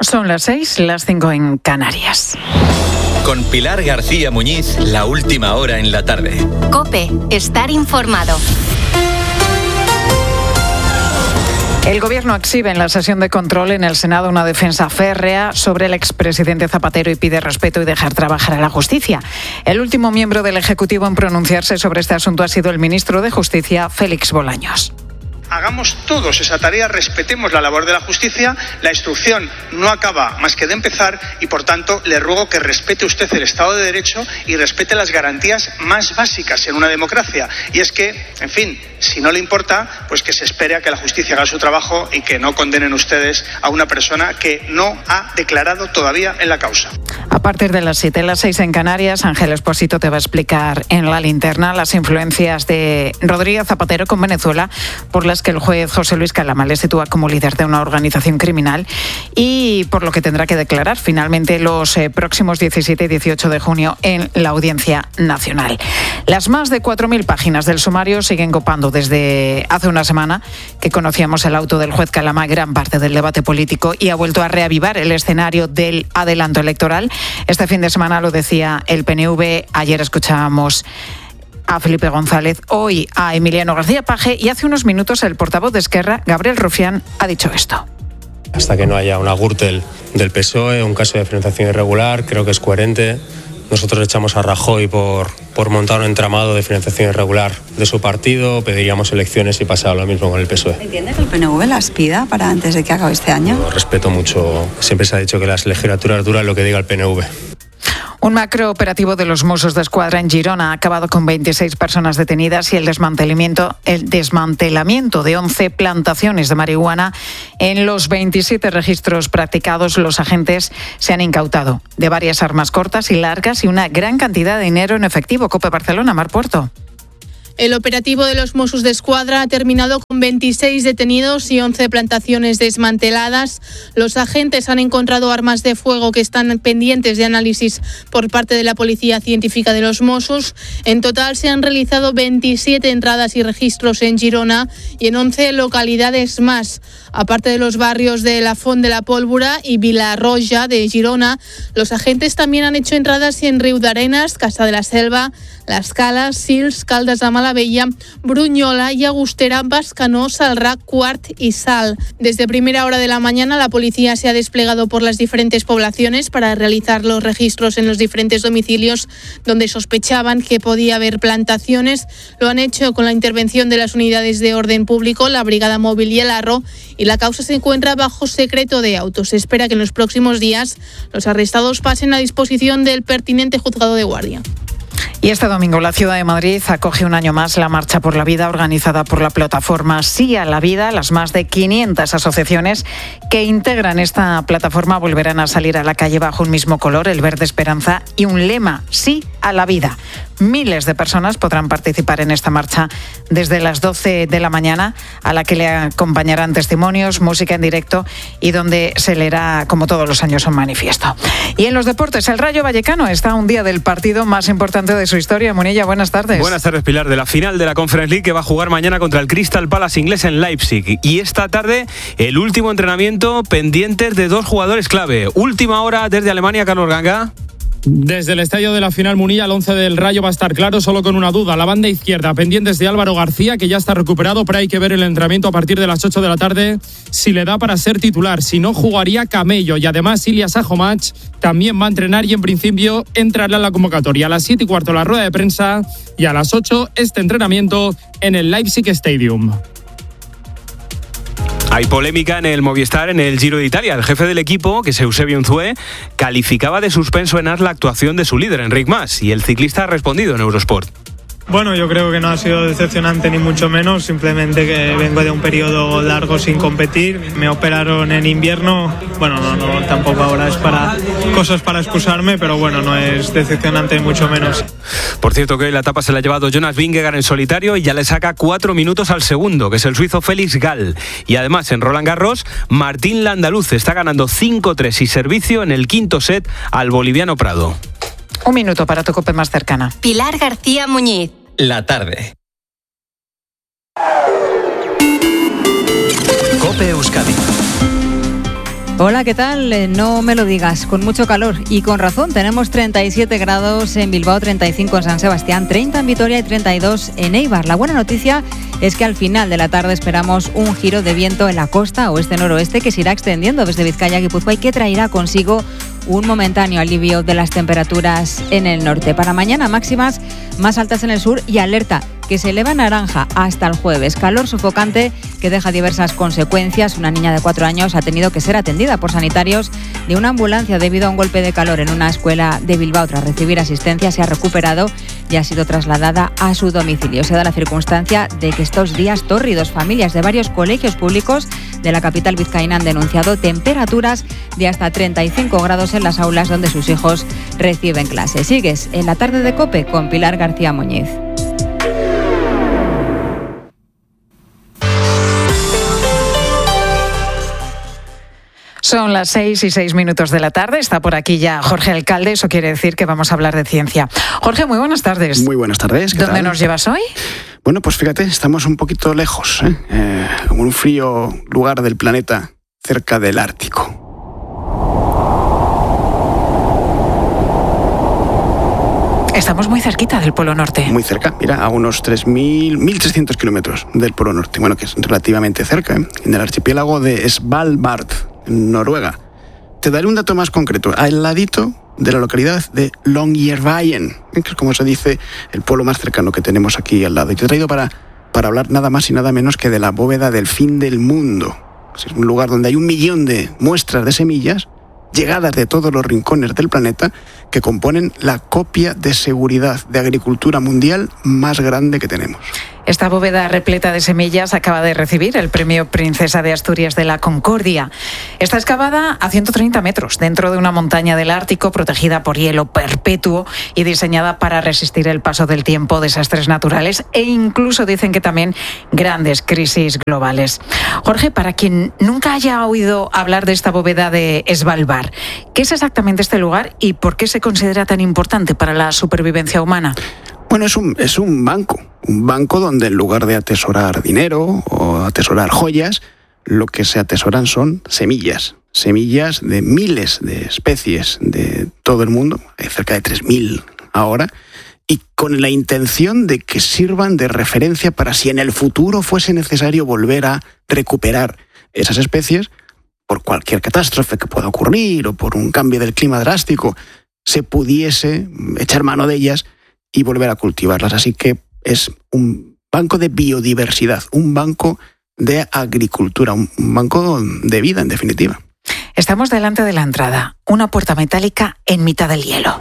Son las 6, las 5 en Canarias. Con Pilar García Muñiz, la última hora en la tarde. COPE, estar informado. El Gobierno exhibe en la sesión de control en el Senado una defensa férrea sobre el expresidente Zapatero y pide respeto y dejar trabajar a la justicia. El último miembro del Ejecutivo en pronunciarse sobre este asunto ha sido el ministro de Justicia, Félix Bolaños. Hagamos todos esa tarea, respetemos la labor de la justicia, la instrucción no acaba más que de empezar y por tanto le ruego que respete usted el Estado de Derecho y respete las garantías más básicas en una democracia. Y es que, en fin, si no le importa, pues que se espere a que la justicia haga su trabajo y que no condenen ustedes a una persona que no ha declarado todavía en la causa. A partir de las 7, las 6 en Canarias, Ángel Expósito te va a explicar en la linterna las influencias de Rodríguez Zapatero con Venezuela, por las que el juez José Luis Calama le sitúa como líder de una organización criminal y por lo que tendrá que declarar finalmente los próximos 17 y 18 de junio en la Audiencia Nacional. Las más de 4.000 páginas del sumario siguen copando desde hace una semana que conocíamos el auto del juez Calama gran parte del debate político y ha vuelto a reavivar el escenario del adelanto electoral. Este fin de semana lo decía el PNV, ayer escuchábamos a Felipe González, hoy a Emiliano García Paje y hace unos minutos el portavoz de Esquerra, Gabriel Rufián, ha dicho esto. Hasta que no haya una Gürtel del PSOE, un caso de financiación irregular, creo que es coherente. Nosotros echamos a Rajoy por montar un entramado de financiación irregular de su partido, pediríamos elecciones y pasaba lo mismo con el PSOE. ¿Entiende que el PNV las pida para antes de que acabe este año? Yo respeto mucho, siempre se ha dicho que las legislaturas duran lo que diga el PNV. Un macrooperativo de los Mossos d'Esquadra en Girona ha acabado con 26 personas detenidas y el desmantelamiento de 11 plantaciones de marihuana. En los 27 registros practicados, los agentes se han incautado de varias armas cortas y largas y una gran cantidad de dinero en efectivo. COPE Barcelona, Mar Puerto. El operativo de los Mossos d'Esquadra ha terminado con 26 detenidos y 11 plantaciones desmanteladas. Los agentes han encontrado armas de fuego que están pendientes de análisis por parte de la Policía Científica de los Mossos. En total se han realizado 27 entradas y registros en Girona y en 11 localidades más. Aparte de los barrios de La Font de la Pólvora y Vilarroja de Girona, los agentes también han hecho entradas en Riudarenes, Casa de la Selva, Las Calas, Sils, Caldes de Malavella, Brunyola y Agustera, Bascanó, Salrà, Quart y Sal. Desde primera hora de la mañana la policía se ha desplegado por las diferentes poblaciones para realizar los registros en los diferentes domicilios donde sospechaban que podía haber plantaciones. Lo han hecho con la intervención de las unidades de orden público, la Brigada Móvil y el Arro, y la causa se encuentra bajo secreto de autos. Se espera que en los próximos días los arrestados pasen a disposición del pertinente juzgado de guardia. Y este domingo la Ciudad de Madrid acoge un año más la Marcha por la Vida organizada por la plataforma Sí a la Vida. Las más de 500 asociaciones que integran esta plataforma volverán a salir a la calle bajo un mismo color, el verde esperanza, y un lema: Sí a la Vida. Miles de personas podrán participar en esta marcha desde las 12 de la mañana, a la que le acompañarán testimonios, música en directo y donde se leerá, como todos los años, un manifiesto. Y en los deportes, el Rayo Vallecano está a un día del partido más importante de su historia. Munilla, buenas tardes. Buenas tardes, Pilar. De la final de la Conference League que va a jugar mañana contra el Crystal Palace inglés en Leipzig. Y esta tarde, el último entrenamiento pendientes de dos jugadores clave. Última hora desde Alemania, Carlos Ganga. Desde el estadio de la final Munilla, el 11 del Rayo va a estar claro, solo con una duda. La banda izquierda, pendientes de Álvaro García, que ya está recuperado, pero hay que ver el entrenamiento a partir de las 8 de la tarde si le da para ser titular. Si no, jugaría Camello. Y además, Ilyas Ahomach también va a entrenar y en principio entrará en la convocatoria. A las 7:15 la rueda de prensa y a las 8 este entrenamiento en el Leipzig Stadium. Hay polémica en el Movistar en el Giro de Italia. El jefe del equipo, que es Eusebio Unzué, calificaba de suspenso en AS la actuación de su líder, Enric Mas, y el ciclista ha respondido en Eurosport. Bueno, yo creo que no ha sido decepcionante ni mucho menos, simplemente que vengo de un periodo largo sin competir. Me operaron en invierno, bueno, no tampoco ahora es para cosas para excusarme, pero bueno, no es decepcionante ni mucho menos. Por cierto que hoy la etapa se la ha llevado Jonas Vingegaard en solitario y ya le saca 4 minutos al segundo, que es el suizo Félix Gall. Y además en Roland Garros, Martín Landaluz está ganando 5-3 y servicio en el quinto set al boliviano Prado. Un minuto para tu COPE más cercana. Pilar García Muñiz. La tarde. COPE Euskadi. Hola, ¿qué tal? No me lo digas, con mucho calor y con razón. Tenemos 37 grados en Bilbao, 35 en San Sebastián, 30 en Vitoria y 32 en Eibar. La buena noticia es que al final de la tarde esperamos un giro de viento en la costa oeste-noroeste que se irá extendiendo desde Vizcaya a Guipúzcoa y que traerá consigo un momentáneo alivio de las temperaturas en el norte. Para mañana máximas más altas en el sur y alerta que se eleva naranja hasta el jueves. Calor sofocante que deja diversas consecuencias. Una niña de 4 años ha tenido que ser atendida por sanitarios de una ambulancia debido a un golpe de calor en una escuela de Bilbao. Tras recibir asistencia se ha recuperado y ha sido trasladada a su domicilio. Se da la circunstancia de que estos días tórridos familias de varios colegios públicos de la capital vizcaína han denunciado temperaturas de hasta 35 grados en las aulas donde sus hijos reciben clases. Sigues en la tarde de COPE con Pilar García Muñiz. Son las 6:06 de la tarde. Está por aquí ya Jorge Alcalde. Eso quiere decir que vamos a hablar de ciencia. Jorge, muy buenas tardes. Muy buenas tardes. ¿Qué ¿Dónde tal? nos llevas hoy? Bueno, pues fíjate, estamos un poquito lejos, en un frío lugar del planeta, cerca del Ártico. Estamos muy cerquita del Polo Norte. Muy cerca, mira, a unos 1.300 kilómetros del Polo Norte. Bueno, que es relativamente cerca, en el archipiélago de Svalbard, en Noruega. Te daré un dato más concreto. Al ladito de la localidad de Longyearbyen, que es como se dice el pueblo más cercano que tenemos aquí al lado. Y te he traído para hablar nada más y nada menos que de la bóveda del fin del mundo. Es un lugar donde hay 1 millón de muestras de semillas llegadas de todos los rincones del planeta que componen la copia de seguridad de agricultura mundial más grande que tenemos. Esta bóveda repleta de semillas acaba de recibir el premio Princesa de Asturias de la Concordia. Está excavada a 130 metros dentro de una montaña del Ártico protegida por hielo perpetuo y diseñada para resistir el paso del tiempo, desastres naturales e incluso dicen que también grandes crisis globales. Jorge, para quien nunca haya oído hablar de esta bóveda de Svalbard, ¿qué es exactamente este lugar y por qué se considera tan importante para la supervivencia humana? Bueno, es un banco donde en lugar de atesorar dinero o atesorar joyas, lo que se atesoran son semillas de miles de especies de todo el mundo, hay cerca de 3.000 ahora, y con la intención de que sirvan de referencia para si en el futuro fuese necesario volver a recuperar esas especies por cualquier catástrofe que pueda ocurrir o por un cambio del clima drástico, se pudiese echar mano de ellas y volver a cultivarlas. Así que es un banco de biodiversidad, un banco de agricultura, un banco de vida, en definitiva. Estamos delante de la entrada, una puerta metálica en mitad del hielo.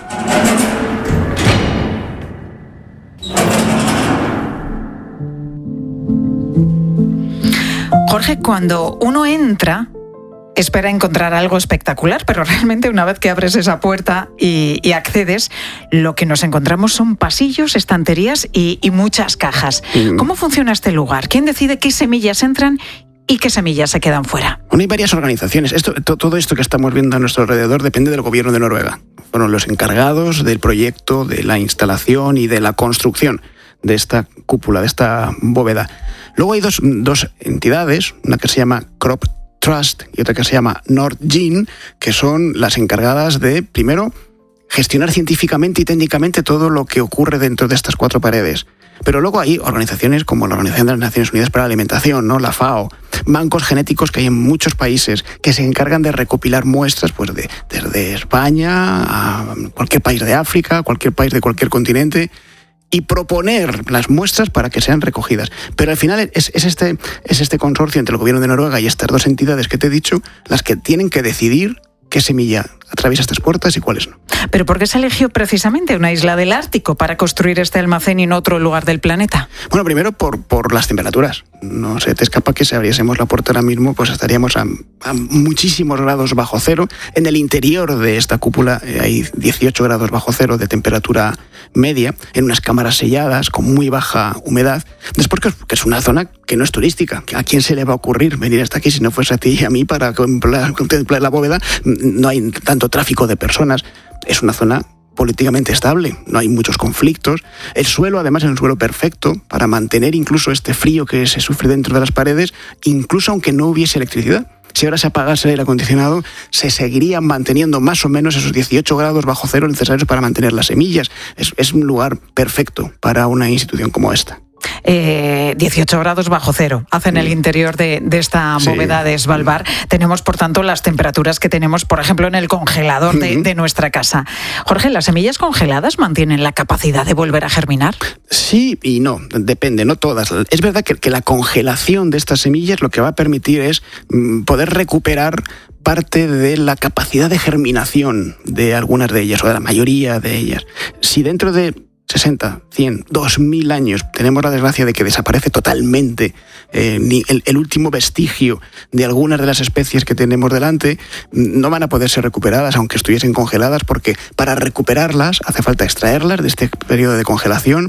Jorge, cuando uno entra, espera encontrar algo espectacular, pero realmente una vez que abres esa puerta y accedes, lo que nos encontramos son pasillos, estanterías y muchas cajas. ¿Cómo funciona este lugar? ¿Quién decide qué semillas entran y qué semillas se quedan fuera? Bueno, hay varias organizaciones. Todo esto que estamos viendo a nuestro alrededor depende del gobierno de Noruega. Fueron los encargados del proyecto, de la instalación y de la construcción de esta cúpula, de esta bóveda. Luego hay dos entidades, una que se llama Crop Trust y otra que se llama Nordgyn, que son las encargadas de, primero, gestionar científicamente y técnicamente todo lo que ocurre dentro de estas 4 paredes. Pero luego hay organizaciones como la Organización de las Naciones Unidas para la Alimentación, ¿no? La FAO, bancos genéticos que hay en muchos países que se encargan de recopilar muestras pues desde España a cualquier país de África, cualquier país de cualquier continente, y proponer las muestras para que sean recogidas. Pero al final es este consorcio entre el gobierno de Noruega y estas 2 entidades que te he dicho las que tienen que decidir qué semilla atraviesa estas puertas y cuáles no. ¿Pero por qué se eligió precisamente una isla del Ártico para construir este almacén y no otro lugar del planeta? Bueno, primero por las temperaturas. No se te escapa que si abriésemos la puerta ahora mismo, pues estaríamos a muchísimos grados bajo cero. En el interior de esta cúpula hay 18 grados bajo cero de temperatura media, en unas cámaras selladas con muy baja humedad. Después que es una zona que no es turística. ¿A quién se le va a ocurrir venir hasta aquí si no fuese a ti y a mí para contemplar la bóveda? No hay tanto tráfico de personas. Es una zona políticamente estable, no hay muchos conflictos. El suelo, además, es un suelo perfecto para mantener incluso este frío que se sufre dentro de las paredes, incluso aunque no hubiese electricidad. Si ahora se apagase el aire acondicionado, se seguirían manteniendo más o menos esos 18 grados bajo cero necesarios para mantener las semillas. Es un lugar perfecto para una institución como esta. 18 grados bajo cero hacen el interior de esta bóveda de Svalbard. Tenemos, por tanto, las temperaturas que tenemos, por ejemplo, en el congelador de nuestra casa. Jorge, ¿las semillas congeladas mantienen la capacidad de volver a germinar? Sí y no, depende, no todas. Es verdad que la congelación de estas semillas lo que va a permitir es poder recuperar parte de la capacidad de germinación de algunas de ellas, o de la mayoría de ellas. Si dentro de 60, 100, 2000 años tenemos la desgracia de que desaparece totalmente el último vestigio de algunas de las especies que tenemos delante, no van a poder ser recuperadas aunque estuviesen congeladas, porque para recuperarlas hace falta extraerlas de este periodo de congelación,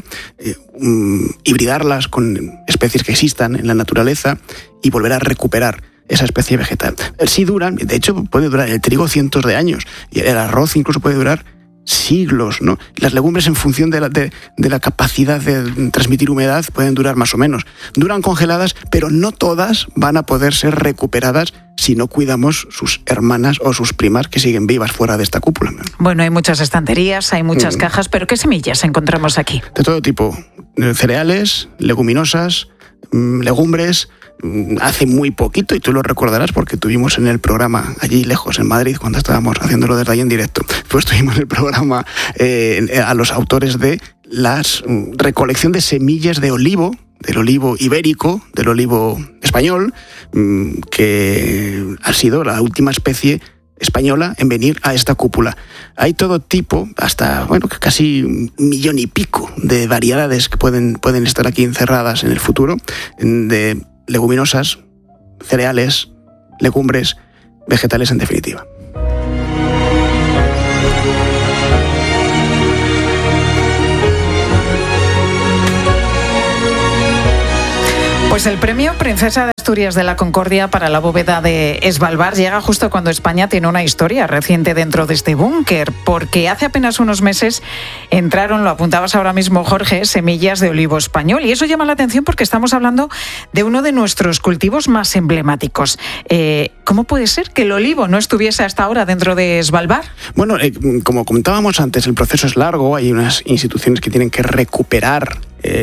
hibridarlas con especies que existan en la naturaleza y volver a recuperar esa especie vegetal. Sí duran, de hecho puede durar el trigo cientos de años, y el arroz incluso puede durar siglos, ¿no? Las legumbres, en función de la capacidad de transmitir humedad, pueden durar más o menos. Duran congeladas, pero no todas van a poder ser recuperadas si no cuidamos sus hermanas o sus primas que siguen vivas fuera de esta cúpula. Bueno, hay muchas estanterías, hay muchas cajas, pero ¿qué semillas encontramos aquí? De todo tipo, cereales, leguminosas, legumbres. Hace muy poquito, y tú lo recordarás porque tuvimos en el programa allí lejos, en Madrid, cuando estábamos haciéndolo desde ahí en directo, pues tuvimos en el programa a los autores de la recolección de semillas de olivo, del olivo ibérico, del olivo español, que ha sido la última especie española en venir a esta cúpula. Hay todo tipo, hasta casi 1,5 millones de variedades que pueden estar aquí encerradas en el futuro, de leguminosas, cereales, legumbres, vegetales en definitiva. Pues el premio Princesa de Asturias de la Concordia para la bóveda de Svalbard llega justo cuando España tiene una historia reciente dentro de este búnker, porque hace apenas unos meses entraron, lo apuntabas ahora mismo, Jorge, semillas de olivo español, y eso llama la atención porque estamos hablando de uno de nuestros cultivos más emblemáticos. ¿Cómo puede ser que el olivo no estuviese hasta ahora dentro de Svalbard? Bueno, como comentábamos antes, el proceso es largo, hay unas instituciones que tienen que recuperar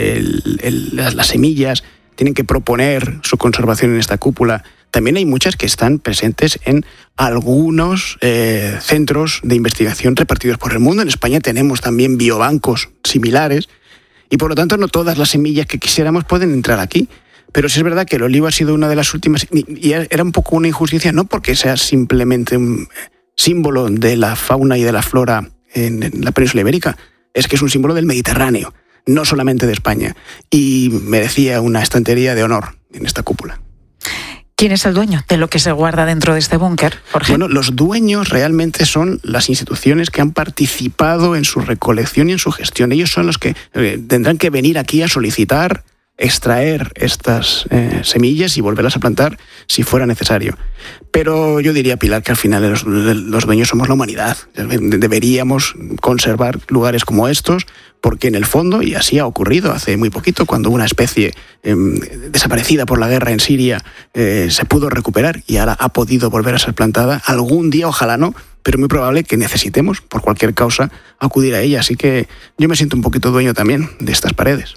las semillas, tienen que proponer su conservación en esta cúpula. También hay muchas que están presentes en algunos centros de investigación repartidos por el mundo. En España tenemos también biobancos similares y, por lo tanto, no todas las semillas que quisiéramos pueden entrar aquí. Pero sí es verdad que el olivo ha sido una de las últimas, y era un poco una injusticia, no porque sea simplemente un símbolo de la fauna y de la flora en la península ibérica, es que es un símbolo del Mediterráneo, no solamente de España, y merecía una estantería de honor en esta cúpula. ¿Quién es el dueño de lo que se guarda dentro de este búnker, Jorge? Bueno, los dueños realmente son las instituciones que han participado en su recolección y en su gestión. Ellos son los que tendrán que venir aquí a solicitar, extraer estas semillas y volverlas a plantar si fuera necesario. Pero yo diría, Pilar, que al final los dueños somos la humanidad. Deberíamos conservar lugares como estos, porque en el fondo, y así ha ocurrido hace muy poquito, cuando una especie desaparecida por la guerra en Siria se pudo recuperar y ahora ha podido volver a ser plantada, algún día, ojalá no, pero muy probable que necesitemos, por cualquier causa, acudir a ella. Así que yo me siento un poquito dueño también de estas paredes.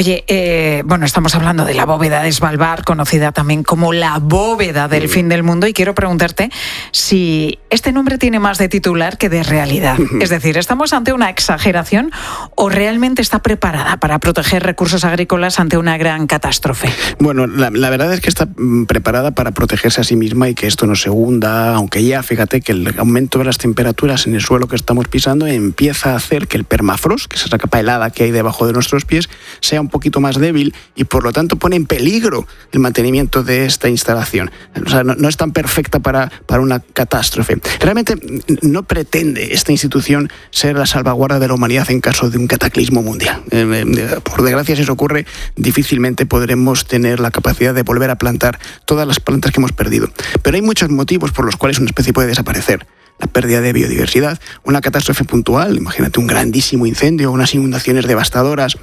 Oye, bueno, estamos hablando de la bóveda de Svalbard, conocida también como la bóveda del fin del mundo, y quiero preguntarte si este nombre tiene más de titular que de realidad. Es decir, ¿estamos ante una exageración o realmente está preparada para proteger recursos agrícolas ante una gran catástrofe? Bueno, la verdad es que está preparada para protegerse a sí misma y que esto no se hunda, aunque ya, fíjate, que el aumento de las temperaturas en el suelo que estamos pisando empieza a hacer que el permafrost, que es esa capa helada que hay debajo de nuestros pies, sea un poquito más débil y por lo tanto pone en peligro el mantenimiento de esta instalación. O sea, no es tan perfecta para una catástrofe. Realmente no pretende esta institución ser la salvaguarda de la humanidad en caso de un cataclismo mundial. Por desgracia, si eso ocurre, difícilmente podremos tener la capacidad de volver a plantar todas las plantas que hemos perdido. Pero hay muchos motivos por los cuales una especie puede desaparecer. La pérdida de biodiversidad, una catástrofe puntual, imagínate un grandísimo incendio, unas inundaciones devastadoras,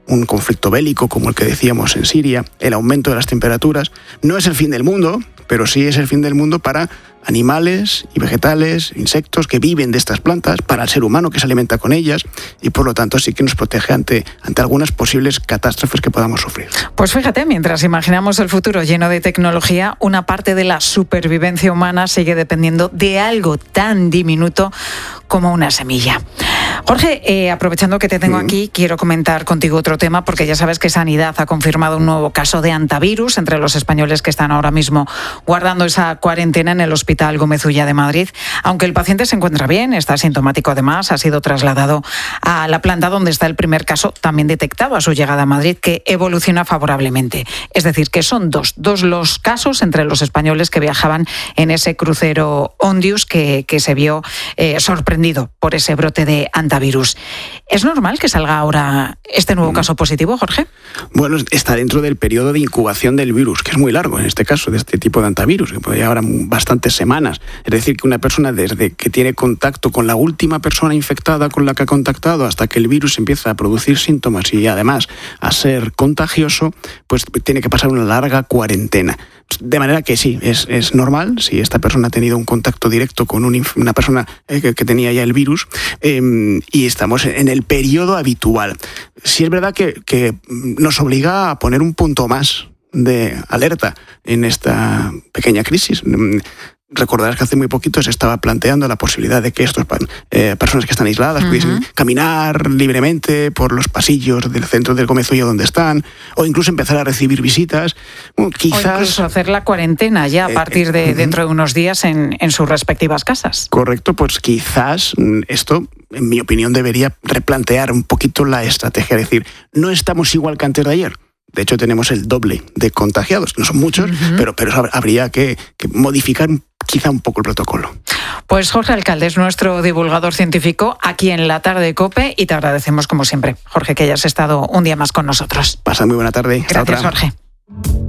un conflicto bélico como el que decíamos en Siria, el aumento de las temperaturas, no es el fin del mundo, pero sí es el fin del mundo para animales y vegetales, insectos que viven de estas plantas, para el ser humano que se alimenta con ellas, y por lo tanto sí que nos protege ante algunas posibles catástrofes que podamos sufrir. Pues fíjate, mientras imaginamos el futuro lleno de tecnología, una parte de la supervivencia humana sigue dependiendo de algo tan diminuto como una semilla. Jorge, aprovechando que te tengo aquí, quiero comentar contigo otro tema, porque ya sabes que Sanidad ha confirmado un nuevo caso de antivirus entre los españoles que están ahora mismo guardando esa cuarentena en el Hospital Gómez Ulla de Madrid. Aunque el paciente se encuentra bien, está sintomático además, ha sido trasladado a la planta donde está el primer caso también detectado a su llegada a Madrid, que evoluciona favorablemente. Es decir, que son dos los casos entre los españoles que viajaban en ese crucero Ondius que se vio sorprendido por ese brote de antivirus. ¿Es normal que salga ahora este nuevo caso positivo, Jorge? Bueno, está dentro del periodo de incubación del virus, que es muy largo en este caso, de este tipo de antivirus, que puede llevar bastantes semanas. Es decir, que una persona desde que tiene contacto con la última persona infectada con la que ha contactado hasta que el virus empieza a producir síntomas y además a ser contagioso, pues tiene que pasar una larga cuarentena. De manera que sí, es normal, si esta persona ha tenido un contacto directo con una persona que tenía ya el virus, y estamos en el periodo habitual. Sí es verdad que nos obliga a poner un punto más de alerta en esta pequeña crisis. Recordarás que hace muy poquito se estaba planteando la posibilidad de que estas personas que están aisladas pudiesen caminar libremente por los pasillos del centro del Gómez Ulla donde están, o incluso empezar a recibir visitas. Quizás, o incluso hacer la cuarentena ya a partir de dentro de unos días en sus respectivas casas. Correcto, pues quizás esto, en mi opinión, debería replantear un poquito la estrategia. Es decir, no estamos igual que antes de ayer. De hecho, tenemos el doble de contagiados. No son muchos, pero habría que modificar quizá un poco el protocolo. Pues Jorge Alcalde es nuestro divulgador científico aquí en La Tarde de COPE y te agradecemos como siempre, Jorge, que hayas estado un día más con nosotros. Pasa muy buena tarde. Gracias, Jorge.